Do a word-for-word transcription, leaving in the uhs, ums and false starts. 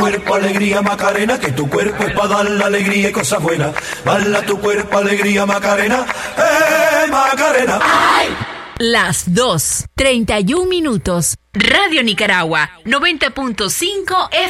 Cuerpo, alegría, Macarena, que tu cuerpo es para dar la alegría y cosas buenas. Bala tu cuerpo, alegría, Macarena, ¡eh, Macarena! ¡Ay! Las dos, treinta y un minutos. Radio Nicaragua, noventa punto cinco F M.